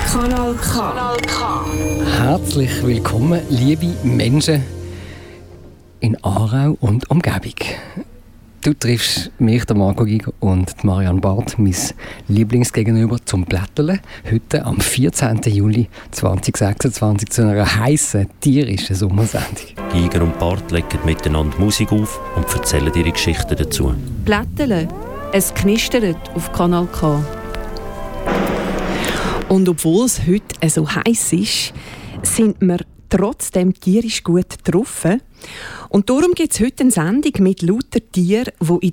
Kanal K. Herzlich willkommen, liebe Menschen in Aarau und Umgebung. Du triffst mich, der Marco Giger und Marianne Barth, mein Lieblingsgegenüber, zum Plätteln. Heute am 14. Juli 2026 zu einer heissen, tierischen Sommersendung. Giger und Barth legen miteinander Musik auf und erzählen ihre Geschichten dazu. Plätteln, es knistert auf Kanal K. Und obwohl es heute so heiß ist, sind wir trotzdem tierisch gut getroffen. Und darum gibt es heute eine Sendung mit lauter Tieren, die in